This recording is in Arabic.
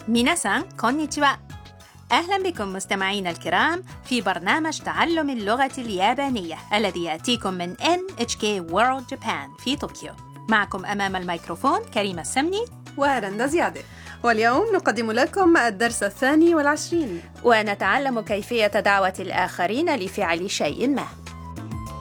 ميناسان كونيتشوا. أهلا بكم مستمعينا الكرام في برنامج تعلم اللغة اليابانية الذي يأتيكم من NHK World Japan في طوكيو. معكم أمام الميكروفون كريمة السمني ورندا زيادة، واليوم نقدم لكم الدرس 22 ونتعلم كيفية دعوة الآخرين لفعل شيء ما.